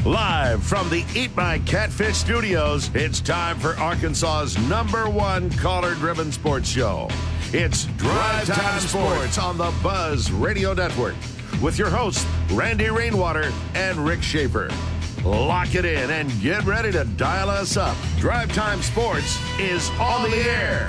Live from the Eat My Catfish studios, it's time for Arkansas's #1 caller-driven sports show. It's Drive Time Sports on the Buzz Radio Network with your hosts, Randy Rainwater and Rick Schaefer. Lock it in and get ready to dial us up. Drive Time Sports is on the air.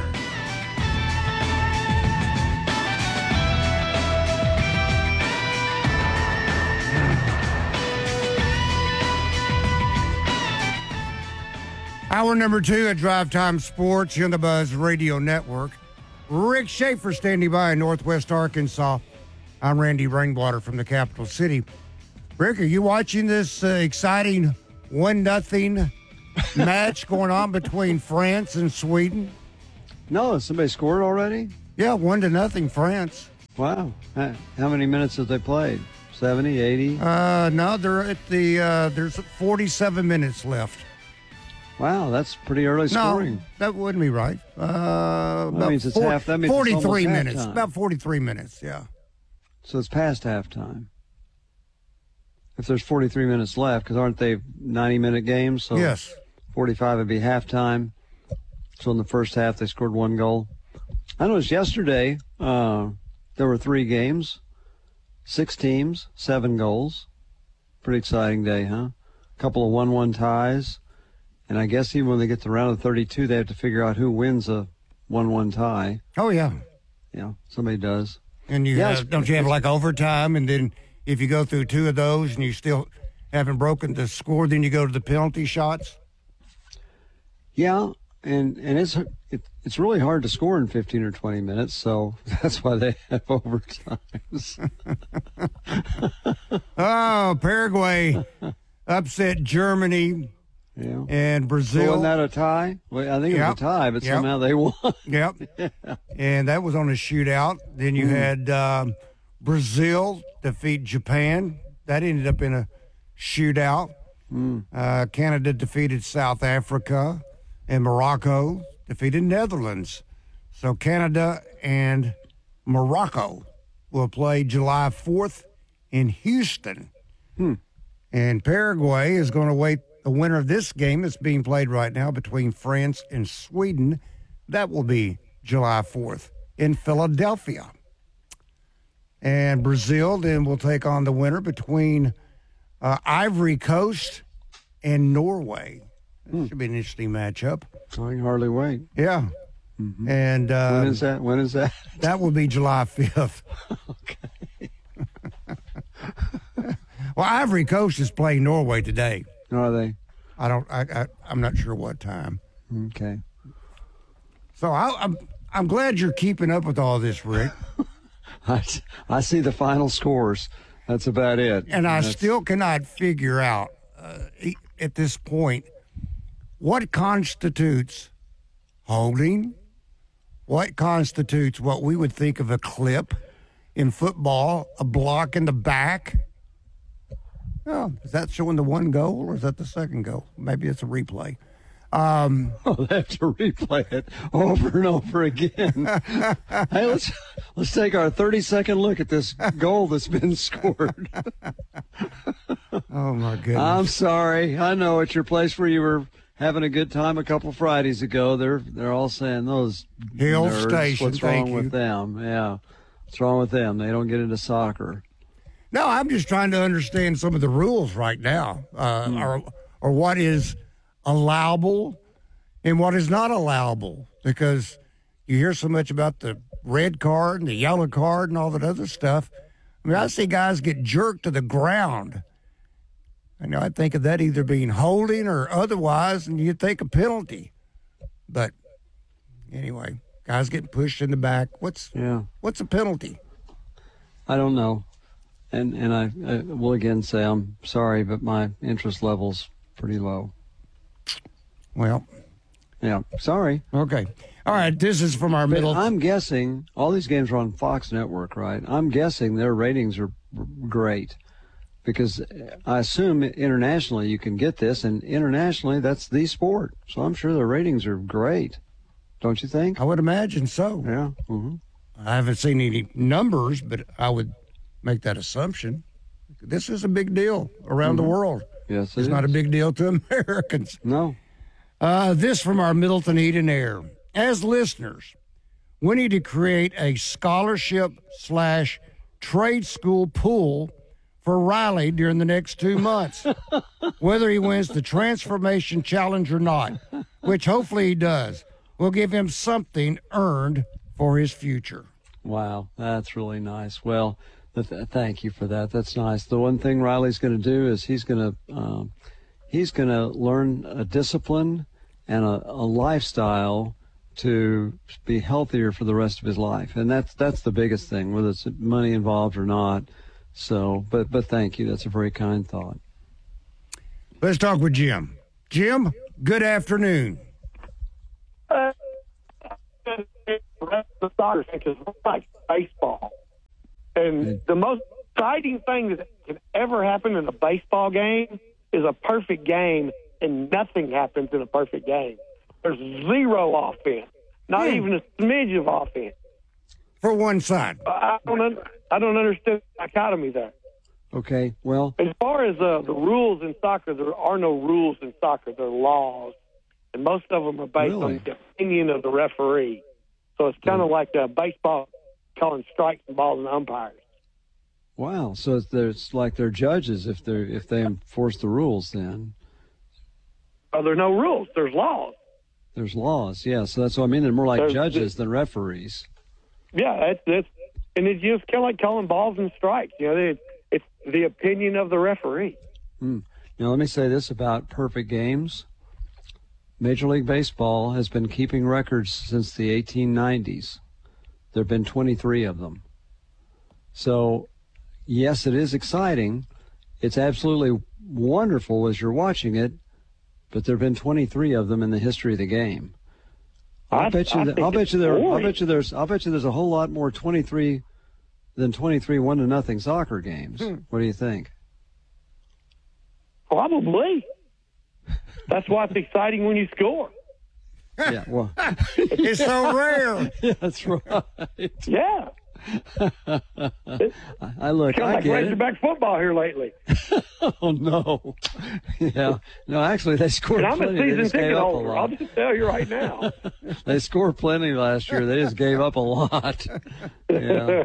Hour number 2 at Drive Time Sports here on the Buzz Radio Network. Rick Schaefer standing by in Northwest Arkansas. I'm Randy Rainwater from the capital city. Rick, are you watching this exciting 1-0 match going on between France and Sweden? No, somebody scored already? Yeah, 1-0 France. Wow. How many minutes have they played? 70, 80? No, they're at the, there's 47 minutes left. Wow, that's pretty early scoring. No, that wouldn't be right. That means it's half. That means 43 it's minutes. halftime. About 43 minutes, yeah. So it's past halftime. If there's 43 minutes left, because aren't they 90-minute games? So yes. 45 would be halftime. So in the first half, they scored 1 goal. I noticed yesterday there were 3 games, 6 teams, 7 goals. Pretty exciting day, huh? A couple of 1-1 ties. And I guess even when they get to round of 32, they have to figure out who wins a 1-1 tie. Oh, yeah. Yeah, somebody does. And don't you have like overtime? And then if you go through 2 of those and you still haven't broken the score, then you go to the penalty shots? Yeah, and it's really hard to score in 15 or 20 minutes, so that's why they have overtimes. Oh, Paraguay upset Germany. Yeah. And Brazil. So wasn't that a tie? Well, I think it was a tie, but somehow they won. Yep. Yeah. And that was on a shootout. Then you had Brazil defeat Japan. That ended up in a shootout. Canada defeated South Africa, and Morocco defeated Netherlands. So Canada and Morocco will play July 4th in Houston. And Paraguay is going to wait. The winner of this game is being played right now between France and Sweden. That will be July 4th in Philadelphia. And Brazil then will take on the winner between Ivory Coast and Norway. That should be an interesting matchup. I can hardly wait. Yeah. Mm-hmm. And when is that? That will be July 5th. Okay. Well, Ivory Coast is playing Norway today. Are they? I'm not sure what time. Okay. So I'm glad you're keeping up with all this, Rick. I see the final scores. That's about it. And I still cannot figure out at this point what constitutes holding, what constitutes what we would think of a clip in football, a block in the back. Oh, is that showing the 1 goal or is that the second goal? Maybe it's a replay. They have to replay it over and over again. Hey, let's take our 30-second look at this goal that's been scored. Oh, my goodness. I'm sorry. I know it's your place where you were having a good time a couple Fridays ago. They're all saying those Hill nerds, Station. what's wrong with them? Yeah, what's wrong with them? They don't get into soccer. No, I'm just trying to understand some of the rules right now, or what is allowable and what is not allowable, because you hear so much about the red card and the yellow card and all that other stuff. I mean, I see guys get jerked to the ground. I think of that either being holding or otherwise, and you'd think a penalty. But anyway, guys getting pushed in the back. What's a penalty? I don't know. And I will again say I'm sorry, but my interest level's pretty low. Well. Yeah, sorry. Okay. All right, this is from our middle. I'm guessing all these games are on Fox Network, right? I'm guessing their ratings are great because I assume internationally you can get this, and internationally that's the sport. So I'm sure their ratings are great. Don't you think? I would imagine so. Yeah. Mm-hmm. I haven't seen any numbers, but I would make that assumption. This is a big deal around the world. Yes, It's not a big deal to Americans. No. This from our Middleton Eden Air. As listeners, we need to create a scholarship/trade school pool for Riley during the next 2 months, whether he wins the Transformation Challenge or not, which hopefully he does. We'll give him something earned for his future. Wow, that's really nice. Well, thank you for that. That's nice. The one thing Riley's going to do is he's going to learn a discipline and a lifestyle to be healthier for the rest of his life, and that's the biggest thing, whether it's money involved or not. So, but thank you. That's a very kind thought. Let's talk with Jim. Jim, good afternoon. The rest of the soccer thing is like baseball. And the most exciting thing that can ever happen in a baseball game is a perfect game, and nothing happens in a perfect game. There's zero offense, not even a smidge of offense. For one side. I don't understand the dichotomy there. Okay, well. As far as the rules in soccer, there are no rules in soccer. There are laws. And most of them are based on the opinion of the referee. So it's kind of like baseball calling strikes and balls and umpires. Wow, so it's like they're judges if they enforce the rules then. Oh, there are no rules. There's laws. There's laws, yeah. So that's what I mean. They're more like judges than referees. Yeah, it's and it's just kind of like calling balls and strikes. You know, it's the opinion of the referee. Now, let me say this about perfect games. Major League Baseball has been keeping records since the 1890s. There have been 23 of them. So, yes, it is exciting. It's absolutely wonderful as you're watching it, but there have been 23 of them in the history of the game. I'll bet you there's a whole lot more 23 than 23 1-0 soccer games. What do you think? Probably. That's why it's exciting when you score. Yeah, well, it's so rare. Yeah, that's right. Yeah. I look. Kind of I like get Razorback football here lately. Oh no. Yeah. No, actually, they scored. And I'm a plenty. season ticket holder. I'll just tell you right now. They scored plenty last year. They just gave up a lot. Yeah.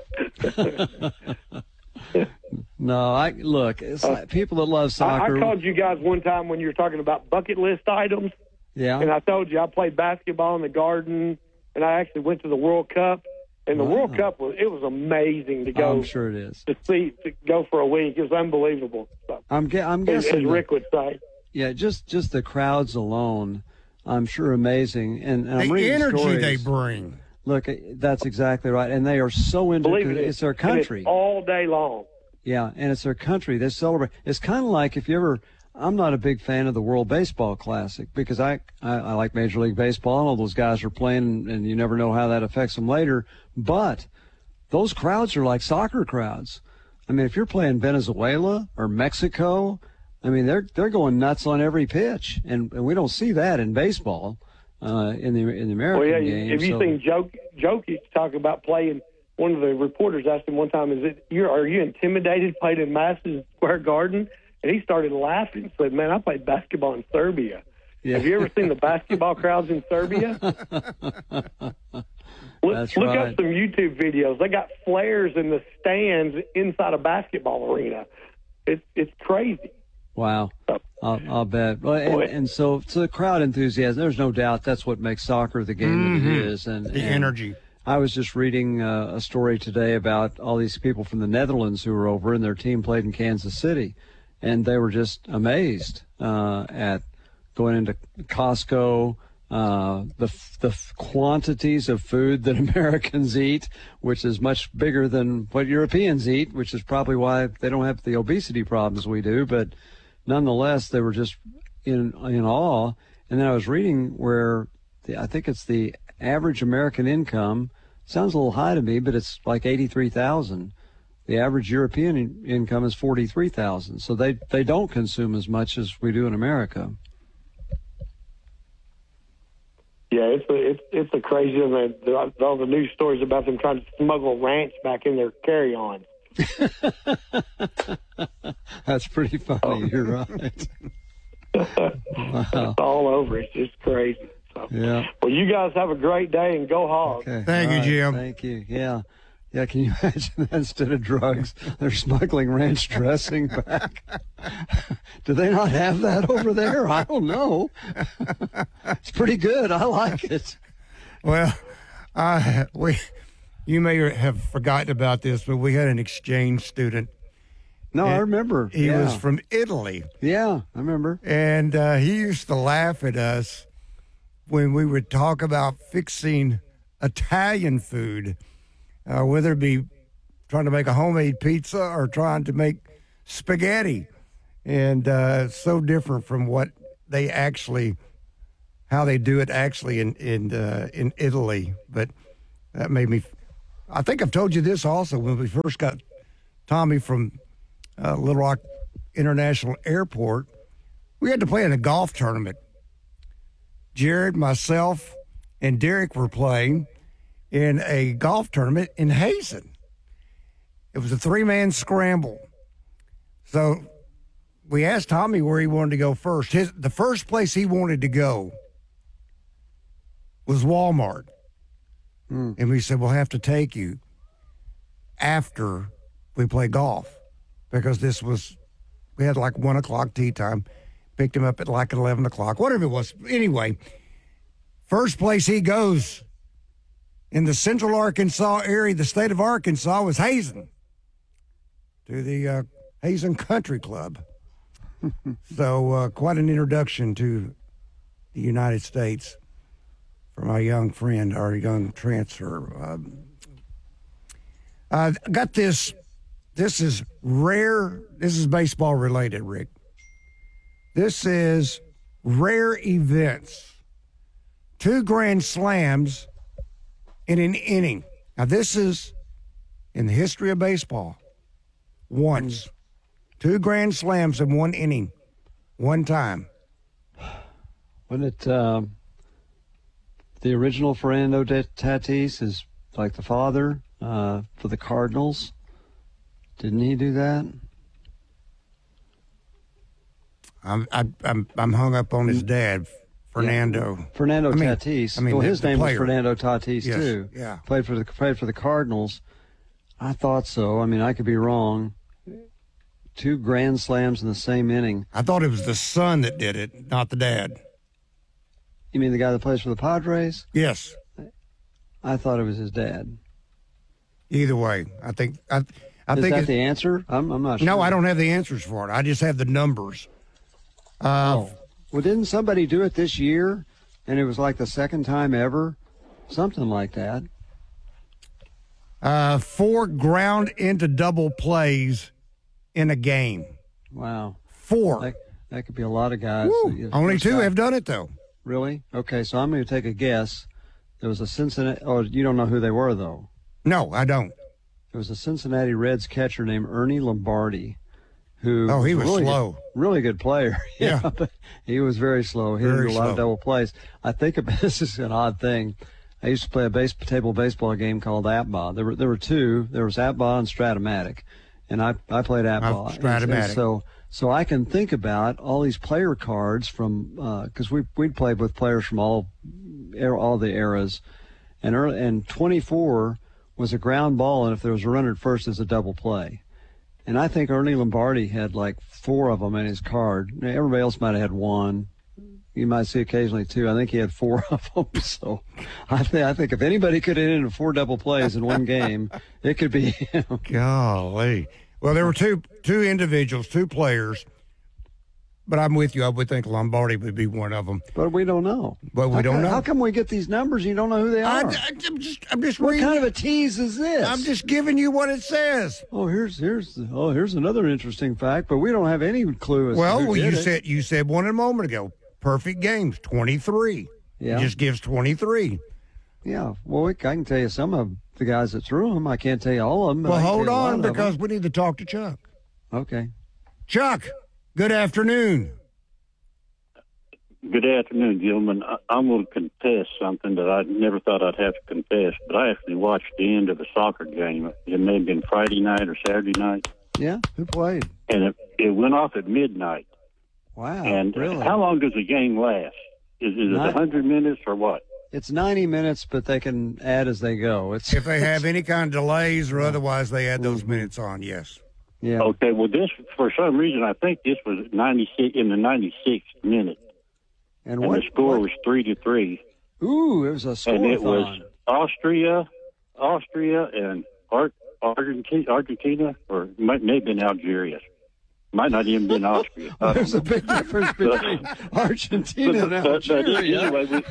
No, look. It's like people that love soccer. I called you guys one time when you were talking about bucket list items. Yeah. And I told you I played basketball in the Garden, and I actually went to the World Cup. And the World Cup was amazing to go. I'm sure it is. To go for a week. It was unbelievable. So, I'm guessing. As Rick would say. Yeah, just the crowds alone, I'm sure amazing. And I'm the reading energy stories. they bring. Look, that's exactly right. And they are so into it. It's their country. It's all day long. Yeah, and it's their country. They celebrate. It's kind of like if you ever. I'm not a big fan of the World Baseball Classic because I like Major League Baseball and all those guys are playing, and you never know how that affects them later. But those crowds are like soccer crowds. I mean, if you're playing Venezuela or Mexico, I mean, they're going nuts on every pitch, and we don't see that in baseball in the American game. Have you seen Jokic talk about playing? One of the reporters asked him one time, are you intimidated playing in Madison Square Garden? And he started laughing and said, man, I played basketball in Serbia. Yeah. Have you ever seen the basketball crowds in Serbia? Look up some YouTube videos. They got flares in the stands inside a basketball arena. It's crazy. Wow. I'll bet. Well, and so the crowd enthusiasm, there's no doubt that's what makes soccer the game that it is. And the energy. I was just reading a story today about all these people from the Netherlands who were over, and their team played in Kansas City. And they were just amazed at going into Costco, the quantities of food that Americans eat, which is much bigger than what Europeans eat, which is probably why they don't have the obesity problems we do. But nonetheless, they were just in awe. And then I was reading where I think it's the average American income, sounds a little high to me, but it's like $83,000. The average European income is $43,000, so they don't consume as much as we do in America. Yeah, it's a crazy event. All the news stories about them trying to smuggle ranch back in their carry-ons. That's pretty funny. You're right. Wow. It's all over. It's just crazy. So, Yeah. well, you guys have a great day and go Hogs. Okay. Thank All you, right. Jim. Thank you. Yeah. Yeah, can you imagine that instead of drugs, they're smuggling ranch dressing back? Do they not have that over there? I don't know. It's pretty good. I like it. Well, you may have forgotten about this, but we had an exchange student. No, I remember. He yeah. was from Italy, Yeah, I remember. and he used to laugh at us when we would talk about fixing Italian food, whether it be trying to make a homemade pizza or trying to make spaghetti. And so different from what they actually, how they do it actually in Italy. But that made me, I think I've told you this also when we first got Tommy from Little Rock International Airport. We had to play in a golf tournament. Jared, myself, and Derek were playing in a golf tournament in Hazen. It was a 3-man scramble. So we asked Tommy where he wanted to go first. The first place he wanted to go was Walmart. And we said, we'll have to take you after we play golf because we had like 1 o'clock tee time. Picked him up at like 11 o'clock, whatever it was. Anyway, first place he goes in the central Arkansas area, the state of Arkansas, was Hazen, to the Hazen Country Club. So quite an introduction to the United States for my young friend, our young transfer. I got this. This is rare. This is baseball related, Rick. This is rare events. 2 grand slams in an inning. Now, this is in the history of baseball. Once. 2 grand slams in 1 inning. One time. Wasn't it the original Fernando Tatis is like the father for the Cardinals? Didn't he do that? I'm hung up on his dad, Fernando. Yeah. Fernando Tatis. I mean, well, his the name player. was Fernando Tatis Yes, too. yeah. Played for the Cardinals. I thought so. I mean, I could be wrong. 2 grand slams in the same inning. I thought it was the son that did it, not the dad. You mean the guy that plays for the Padres? Yes. I thought it was his dad. Either way, I think Is that the answer? I'm not sure. No, I don't have the answers for it. I just have the numbers. Well, didn't somebody do it this year, and it was like the second time ever? Something like that. 4 ground into double plays in a game. Wow. 4. That could be a lot of guys. Woo. Only 2 have done it, though. Really? Okay, so I'm going to take a guess. There was a Cincinnati. Oh, you don't know who they were, though. No, I don't. There was a Cincinnati Reds catcher named Ernie Lombardi, who he was really slow. Really good player. Yeah. But he was very slow. He Very did a lot of slow. double plays. I think this is an odd thing. I used to play a table baseball game called Atbah. There were 2. There was Atbah and Stratomatic, and I played Atbah. Stratomatic. And so I can think about all these player cards from because we'd played with players from all the eras, and 24 was a ground ball, and if there was a runner at first, it's a double play. And I think Ernie Lombardi had like 4 of them in his card. Everybody else might have had 1. You might see occasionally 2. I think he had 4 of them. So I think if anybody could have hit 4 double plays in one game, it could be him. Golly. Well, there were two individuals, 2 players, but I'm with you. I would think Lombardi would be one of them. But we don't know. But we don't know. How come we get these numbers and you don't know who they are? I'm just What reading. kind of a tease is this? I'm just giving you what it says. here's another interesting fact, but we don't have any clue as to who did it. you said one a moment ago. Perfect games, 23. Yeah. It just gives 23. Yeah. Well, I can tell you some of the guys that threw them. I can't tell you all of them. but Well, I can hold tell you a lot on of them. because we need to talk to Chuck. Okay. Chuck, good afternoon. Good afternoon, gentlemen. I'm going to confess something that I never thought I'd have to confess, but I actually watched the end of a soccer game. It may have been Friday night or Saturday night. Yeah, who played? And it went off at midnight. Wow, And really? how long does a game last? Is it 100 minutes or what? It's 90 minutes, but they can add as they go. It's If they have any kind of delays or otherwise, they add those minutes on. Yes. yeah. Okay, well, this, for some reason, I think this was 96 in the 96th minute. And And the score was 3-3. Ooh, it was a score. And it was Austria, and Argentina, or it may have been Algeria. Might not even been Austria. There's a big difference between Argentina and Algeria. Anyway,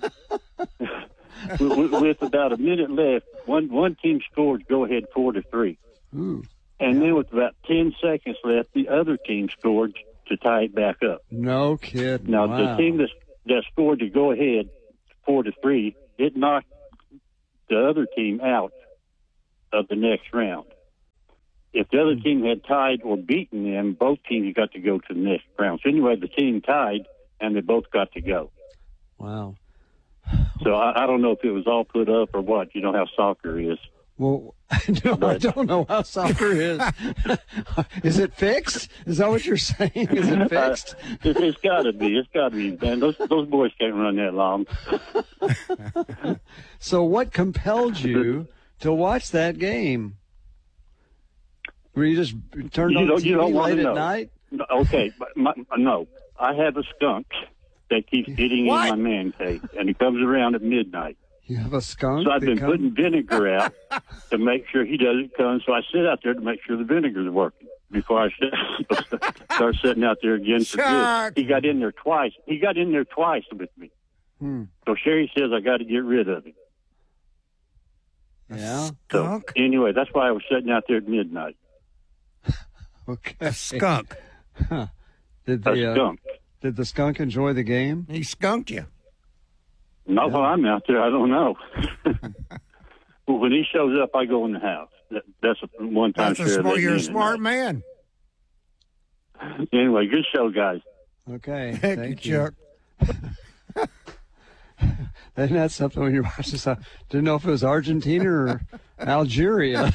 with about a minute left, one team scored go-ahead 4-3. Ooh, And then with about 10 seconds left, the other team scored to tie it back up. no kid. Now, wow. the team that scored to go ahead 4-3, it knocked the other team out of the next round. If the other team had tied or beaten them, both teams got to go to the next round. So anyway, the team tied, and they both got to go. Wow. So I don't know if it was all put up or what. You know how soccer is. Well, no, I don't know how soccer is. Is it fixed? Is that what you're saying? Is it fixed? It's got to be. It's got to be, man. Those boys can't run that long. So what compelled you to watch that game? Were you just turned on TV you don't want late to know. at night? No, okay, but no. I have a skunk that keeps getting in my man cave, and he comes around at midnight. You have a skunk? So I've been putting vinegar out to make sure he doesn't come. So I sit out there to make sure the vinegar's working before I start sitting out there again for good. He got in there twice. He got in there twice with me. So Sherry says I got to get rid of him. Yeah. So Skunk? anyway, that's why I was sitting out there at midnight. Okay. A skunk. Did A the skunk. did the skunk enjoy the game? He skunked you. Not while I'm out there. I don't know. But when he shows up, I go in the house. That's a one-time That's share. you're a smart man. Anyway, good show, guys. Okay. Thank you, Chuck. Isn't that something when you're watching this? Didn't know if it was Argentina or Algeria.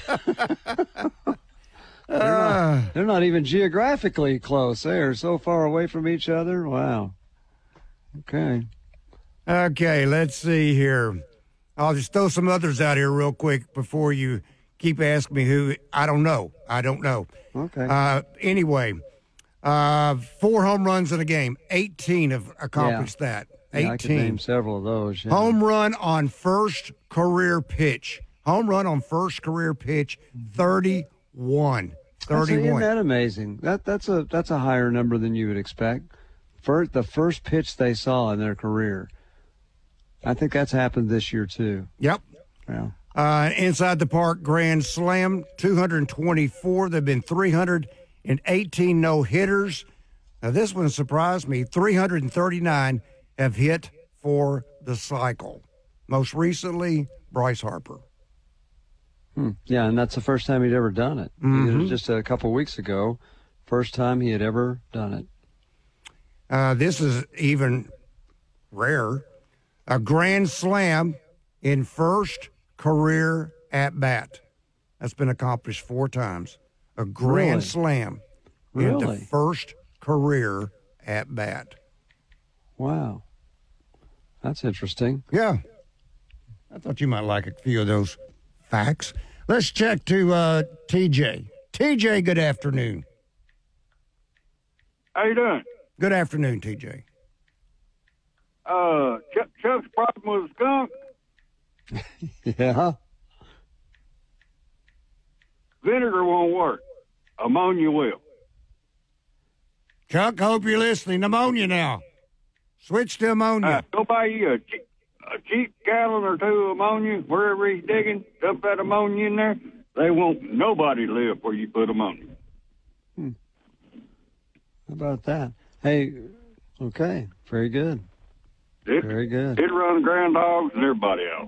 They're not even geographically close. They are so far away from each other. Wow. Okay. Okay, let's see here. I'll just throw some others out here real quick before you keep asking me who. I don't know. Okay. Anyway, 4 home runs in a game. 18 have accomplished that. 18. Yeah, I can name several of those. Yeah. Home run on first career pitch. Home run on first career pitch, 31. 31. Isn't that amazing? That's a higher number than you would expect. For the first pitch they saw in their career. I think that's happened this year too. Yep. Yeah. Inside the park grand slam, 224. There have been 318 no hitters. Now this one surprised me. 339 have hit for the cycle. Most recently, Bryce Harper. Yeah, and that's the first time he'd ever done it. It was just a couple weeks ago, first time he had ever done it. This is even rare. A grand slam in first career at bat. That's been accomplished 4 times. A grand slam into Really? first career at bat. Wow. That's interesting. Yeah. I thought you might like a few of those facts. Let's check to TJ. TJ, good afternoon. How you doing? Good afternoon, TJ. Chuck's problem with a skunk. Yeah. Vinegar won't work. Ammonia will. Chuck, hope you're listening. Ammonia now. Switch to ammonia. Go buy you a cheap gallon or 2 of ammonia wherever he's digging. Dump that ammonia in there. They won't nobody live where you put ammonia. How about that? Hey, okay. Very good. Very good. It run groundhogs and everybody else.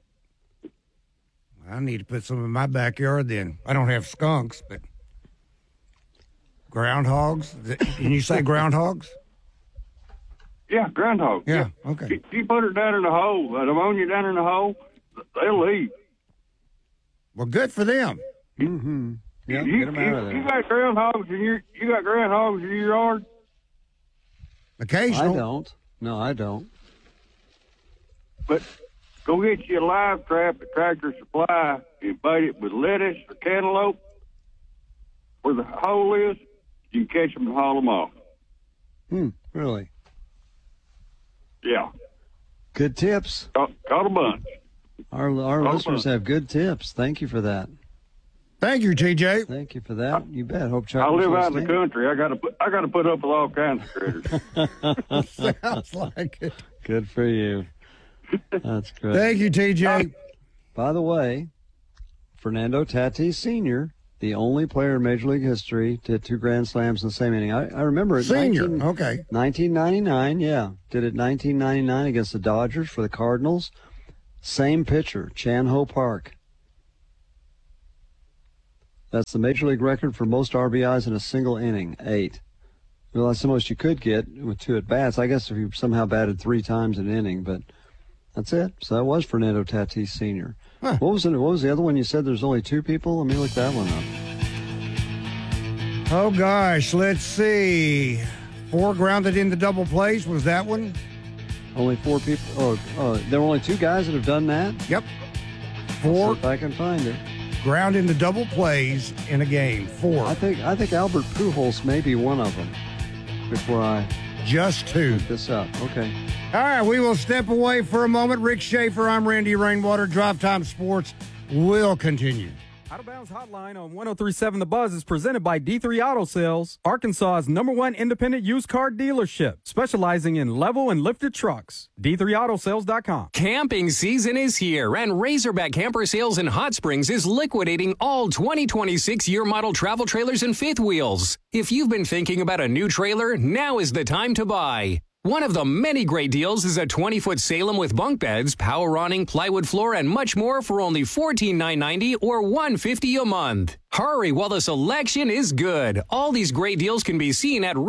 I need to put some in my backyard then. I don't have skunks, but groundhogs. Can you say groundhogs? Yeah, groundhog. Yeah, okay. If you put it down in the hole, that ammonia down in the hole, they'll leave. Well, good for them. Mm-hmm. Yeah, you, get them out of there. You got groundhogs in your yard? Occasional. I don't. No, I don't. But go get you a live trap at Tractor Supply and bait it with lettuce or cantaloupe. Where the hole is, you can catch them and haul them off. Really? Yeah. Good tips. Caught a bunch. Our listeners have good tips. Thank you for that. Thank you, TJ. Thank you for that. You bet. Hope Chuck. I live out in the country. I got to put up with all kinds of critters. Sounds like it. Good for you. That's great. Thank you, TJ. By the way, Fernando Tatis Sr., the only player in Major League history to hit 2 Grand Slams in the same inning. I remember it. Senior, okay. 1999, yeah. Did it 1999 against the Dodgers for the Cardinals. Same pitcher, Chan Ho Park. That's the Major League record for most RBIs in a single inning, 8. Well, that's the most you could get with 2 at-bats. I guess if you somehow batted 3 times an inning, but that's it. So that was Fernando Tatis Sr. Huh. What was the other one you said there's only 2 people? Let me look that one up. Oh, gosh. Let's see. 4 grounded into double plays. Was that one? Only 4 people. Oh, there were only 2 guys that have done that? Yep. See 4 if I can find it. ground into double plays in a game. 4. I think Albert Pujols may be one of them. Before I Just 2. look this up. Okay. All right, we will step away for a moment. Rick Schaefer, I'm Randy Rainwater. Drive Time Sports will continue. Out of Bounds Hotline on 103.7 The Buzz is presented by D3 Auto Sales, Arkansas's #1 independent used car dealership, specializing in level and lifted trucks. D3AutoSales.com. Camping season is here, and Razorback Camper Sales in Hot Springs is liquidating all 2026 year model travel trailers and fifth wheels. If you've been thinking about a new trailer, now is the time to buy. One of the many great deals is a 20-foot Salem with bunk beds, power awning, plywood floor, and much more for only $14,990 or $150 a month. Hurry while the selection is good. All these great deals can be seen at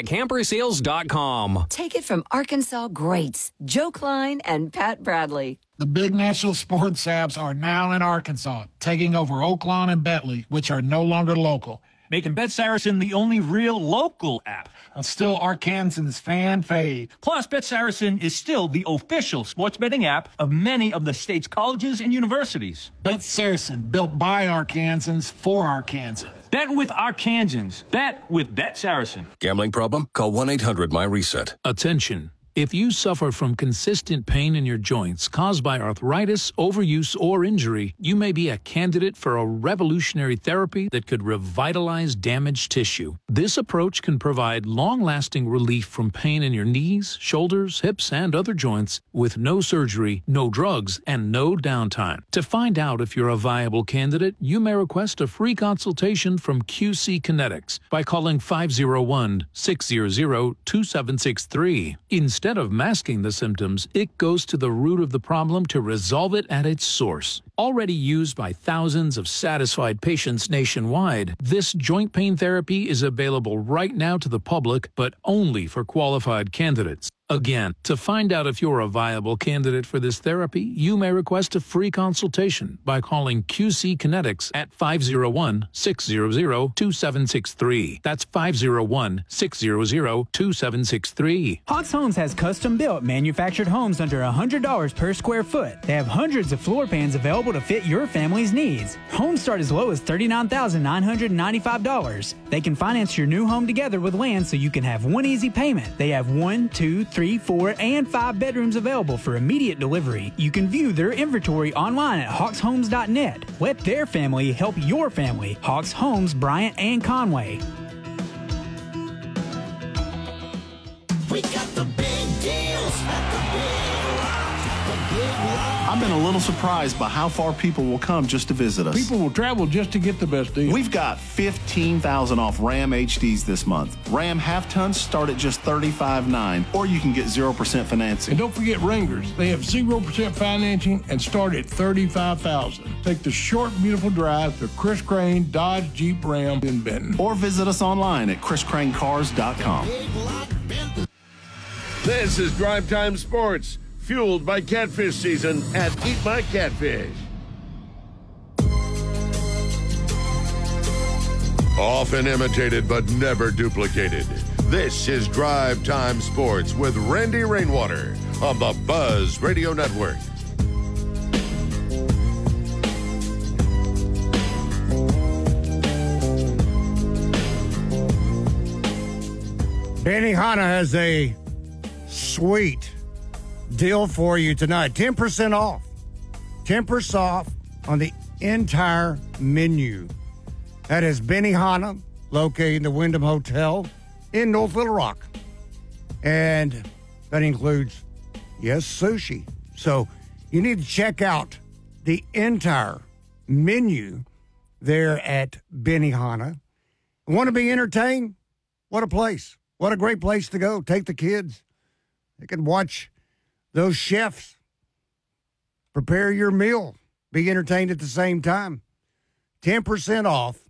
RazorbackCamperSales.com. Take it from Arkansas greats, Joe Klein and Pat Bradley. The big national sports apps are now in Arkansas, taking over Oaklawn and Bentley, which are no longer local, making Bet Saracen the only real local app. and still Arkansans fan fave. Plus, Bet Saracen is still the official sports betting app of many of the state's colleges and universities. Bet Saracen, built by Arkansans for Arkansans. Bet with Arkansans. Bet with Bet Saracen. Gambling problem? Call 1-800-MY-RESET. Attention. If you suffer from consistent pain in your joints caused by arthritis, overuse, or injury, you may be a candidate for a revolutionary therapy that could revitalize damaged tissue. This approach can provide long-lasting relief from pain in your knees, shoulders, hips, and other joints with no surgery, no drugs, and no downtime. To find out if you're a viable candidate, you may request a free consultation from QC Kinetics by calling 501-600-2763. Instead of masking the symptoms, it goes to the root of the problem to resolve it at its source. Already used by thousands of satisfied patients nationwide, this joint pain therapy is available right now to the public, but only for qualified candidates. Again, to find out if you're a viable candidate for this therapy, you may request a free consultation by calling QC Kinetics at 501-600-2763. That's 501-600-2763. Hawks Homes has custom-built, manufactured homes under $100 per square foot. They have hundreds of floor plans available to fit your family's needs. Homes start as low as $39,995. They can finance your new home together with land so you can have one easy payment. They have 1, 2, 3, 4, and 5 bedrooms available for immediate delivery. You can view their inventory online at hawkshomes.net. Let their family help your family. Hawks Homes, Bryant and Conway. We got the big deals at the Big Lots. I've been a little surprised by how far people will come just to visit us. People will travel just to get the best deal. We've got $15,000 off Ram HDs this month. Ram half-tons start at just $35,900, or you can get 0% financing. And don't forget Wranglers. They have 0% financing and start at $35,000. Take the short, beautiful drive to Chris Crane Dodge Jeep Ram in Benton. Or visit us online at chriscranecars.com. This is Drive Time Sports, fueled by catfish season at Eat My Catfish. Often imitated but never duplicated. This is Drive Time Sports with Randy Rainwater on the Buzz Radio Network. Benihana has a sweet deal for you tonight. 10% off. 10% off on the entire menu. That is Benihana, located in the Wyndham Hotel in North Little Rock. And that includes, yes, sushi. So you need to check out the entire menu there at Benihana. Want to be entertained? What a place. What a great place to go. Take the kids. They can watch those chefs prepare your meal. Be entertained at the same time. 10% off